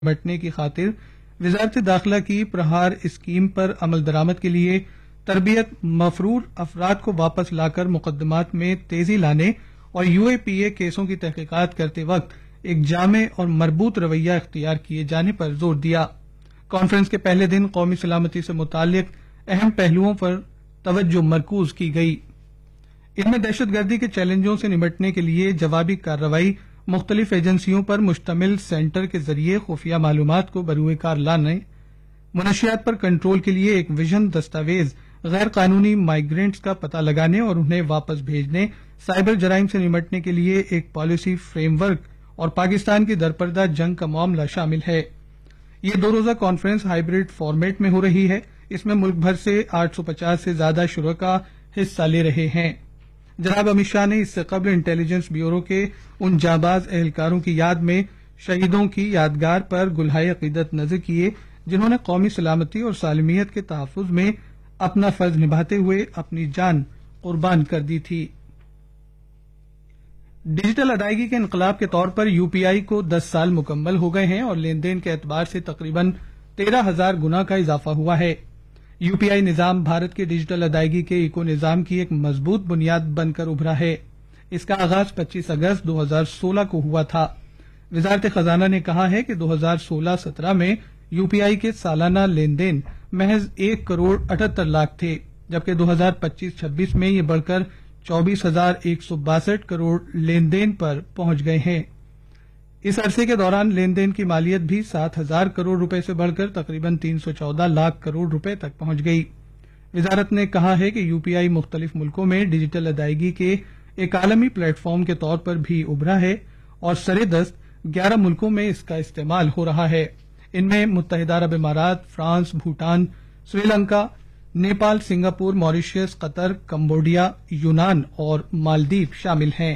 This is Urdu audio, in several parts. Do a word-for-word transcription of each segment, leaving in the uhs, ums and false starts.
نمٹنے کی خاطر وزارت داخلہ کی پرہار اسکیم پر عمل درآمد کے لیے تربیت مفرور افراد کو واپس لا کر مقدمات میں تیزی لانے اور یو اے پی اے کیسوں کی تحقیقات کرتے وقت ایک جامع اور مربوط رویہ اختیار کیے جانے پر زور دیا۔ کانفرنس کے پہلے دن قومی سلامتی سے متعلق اہم پہلوؤں پر توجہ مرکوز کی گئی۔ ان میں دہشت گردی کے چیلنجوں سے نمٹنے کے لیے جوابی کارروائی، مختلف ایجنسیوں پر مشتمل سینٹر کے ذریعے خفیہ معلومات کو بروئے کار لانے، منشیات پر کنٹرول کے لیے ایک ویژن دستاویز، غیر قانونی مائیگرینٹس کا پتہ لگانے اور انہیں واپس بھیجنے، سائبر جرائم سے نمٹنے کے لیے ایک پالیسی فریم ورک اور پاکستان کی درپردہ جنگ کا معاملہ شامل ہے۔ یہ دو روزہ کانفرنس ہائیبرڈ فارمیٹ میں ہو رہی ہے۔ اس میں ملک بھر سے آٹھ سو پچاس سے زیادہ شرکاء حصہ لے رہے ہیں۔ جناب امت شاہ نے اس سے قبل انٹیلیجنس بیورو کے ان جانباز اہلکاروں کی یاد میں شہیدوں کی یادگار پر گلہائے عقیدت نذر کیے جنہوں نے قومی سلامتی اور سالمیت کے تحفظ میں اپنا فرض نبھاتے ہوئے اپنی جان قربان کر دی تھی۔ ڈیجیٹل ادائیگی کے انقلاب کے طور پر یو پی آئی کو دس سال مکمل ہو گئے ہیں اور لین دین کے اعتبار سے تقریباً تیرہ ہزار گنا کا اضافہ ہوا ہے۔ یو پی آئی نظام بھارت کے ڈیجیٹل ادائیگی کے ایکو نظام کی ایک مضبوط بنیاد بن کر ابھرا ہے۔ اس کا آغاز پچیس اگست دو ہزار سولہ کو ہوا تھا۔ وزارت خزانہ نے کہا ہے کہ دو ہزار سولہ سترہ میں یو پی آئی کے سالانہ لین دین محض ایک کروڑ اٹھہتر لاکھ تھے، جبکہ دو ہزار پچیس چھبیس میں یہ بڑھ کر چوبیس ہزار ایک سو باسٹھ کروڑ لین دین پر پہنچ گئے ہیں۔ اس عرصے کے دوران لین دین کی مالیت بھی سات ہزار کروڑ روپے سے بڑھ کر تقریباً تین سو چودہ لاکھ کروڑ روپے تک پہنچ گئی۔ وزارت نے کہا ہے کہ یو پی آئی مختلف ملکوں میں ڈیجیٹل ادائیگی کے ایک عالمی پلیٹ فارم کے طور پر بھی ابھرا ہے اور سر دست گیارہ ملکوں میں اس کا استعمال ہو رہا ہے۔ ان میں متحدہ عرب امارات، France, Bhutan, Sri Lanka, Nepal, Singapore, Mauritius, قطر، کمبوڈیا، یونان اور مالدیپ شامل ہیں۔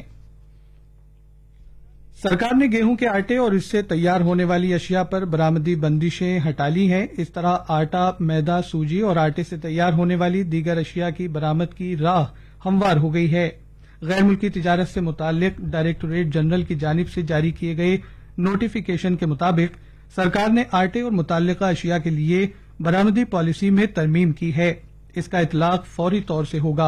سرکار نے گیہوں کے آٹے اور اس سے تیار ہونے والی اشیاء پر برآمدی بندشیں ہٹا لی ہیں۔ اس طرح آٹا، میدا، سوجی اور آٹے سے تیار ہونے والی دیگر اشیاء کی برآمد کی راہ ہموار ہو گئی ہے۔ غیر ملکی تجارت سے متعلق ڈائریکٹوریٹ جنرل کی جانب سے جاری کیے گئے نوٹیفیکیشن کے مطابق سرکار نے آٹے اور متعلقہ اشیاء کے لیے برآمدی پالیسی میں ترمیم کی ہے۔ اس کا اطلاق فوری طور سے ہوگا۔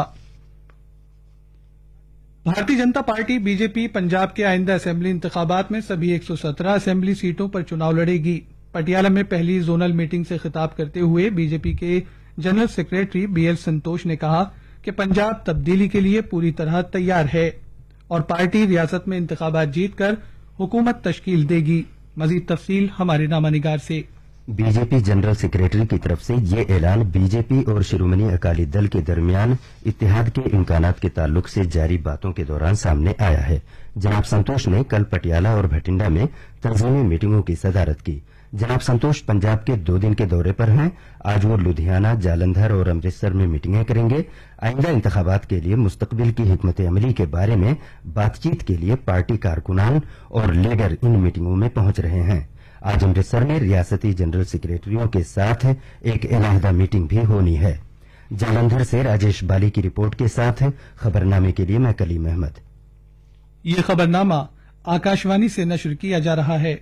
بھارتی جنتا پارٹی بی جے پی پنجاب کے آئندہ اسمبلی انتخابات میں سبھی ایک سو سترہ اسمبلی سیٹوں پر چناؤ لڑے گی۔ پٹیالہ میں پہلی زونل میٹنگ سے خطاب کرتے ہوئے بی جے پی کے جنرل سیکریٹری بی ایل سنتوش نے کہا کہ پنجاب تبدیلی کے لیے پوری طرح تیار ہے اور پارٹی ریاست میں انتخابات جیت کر حکومت تشکیل دے گی۔ مزید تفصیل ہمارے نامہ نگار سے۔ بی جے پی جنرل سیکریٹری کی طرف سے یہ اعلان بی جے پی اور شرومنی اکالی دل کے درمیان اتحاد کے امکانات کے تعلق سے جاری باتوں کے دوران سامنے آیا ہے۔ جناب سنتوش نے کل پٹیالہ اور بھٹنڈا میں تنظیمی میٹنگوں کی صدارت کی۔ جناب سنتوش پنجاب کے دو دن کے دورے پر ہیں۔ آج وہ لدھیانہ، جالندھر اور امرتسر میں میٹنگیں کریں گے۔ آئندہ انتخابات کے لیے مستقبل کی حکمت عملی کے بارے میں بات چیت کے لیے پارٹی کارکنان اور لیڈر ان میٹنگوں میں پہنچ رہے ہیں۔ آج امرتسر میں ریاستی جنرل سیکریٹریوں کے ساتھ ایک علیحدہ میٹنگ بھی ہونی ہے۔ جالندھر سے راجیش بالی کی رپورٹ کے ساتھ خبرنامے کے لیے میں کلیم احمد۔ یہ خبرنامہ آکاشوانی سے نشر کیا جا رہا ہے۔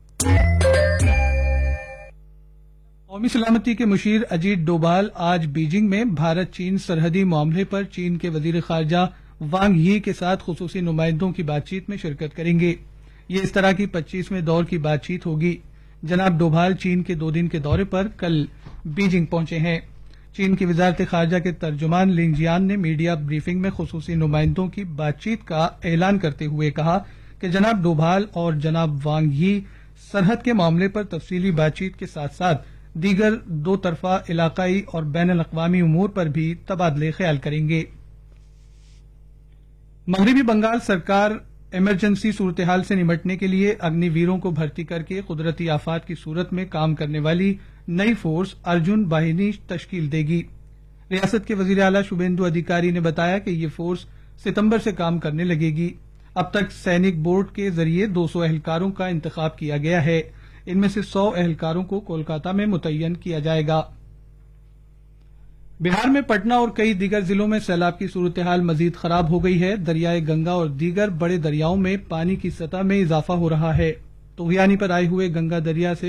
قومی سلامتی کے مشیر اجیت ڈوبھال آج بیجنگ میں بھارت چین سرحدی معاملے پر چین کے وزیر خارجہ وانگ یی کے ساتھ خصوصی نمائندوں کی بات چیت میں شرکت کریں گے۔ یہ اس طرح کی پچیسویں دور کی بات چیت ہوگی۔ جناب ڈوبھال چین کے دو دن کے دورے پر کل بیجنگ پہنچے ہیں۔ چین کی وزارت خارجہ کے ترجمان لنگ جیان نے میڈیا بریفنگ میں خصوصی نمائندوں کی بات چیت کا اعلان کرتے ہوئے کہا کہ جناب ڈوبھال اور جناب وانگ یی سرحد کے معاملے پر تفصیلی بات چیت کے ساتھ ساتھ دیگر دو طرفہ علاقائی اور بین الاقوامی امور پر بھی تبادلے خیال کریں گے۔ مغربی بنگال سرکار ایمرجنسی صورتحال سے نمٹنے کے لیے اگنی ویروں کو بھرتی کر کے قدرتی آفات کی صورت میں کام کرنے والی نئی فورس ارجن باہنی تشکیل دے گی۔ ریاست کے وزیر اعلیٰ شبھیندو ادھیکاری نے بتایا کہ یہ فورس ستمبر سے کام کرنے لگے گی۔ اب تک سینک بورڈ کے ذریعے دو سو اہلکاروں کا انتخاب کیا گیا ہے۔ ان میں سے سو اہلکاروں کو کولکاتہ میں متعین کیا جائے گا۔ بہار میں پٹنہ اور کئی دیگر ضلعوں میں سیلاب کی صورتحال مزید خراب ہو گئی ہے۔ دریائے گنگا اور دیگر بڑے دریاؤں میں پانی کی سطح میں اضافہ ہو رہا ہے۔ तुगयानी पर आए हुए गंगा दरिया से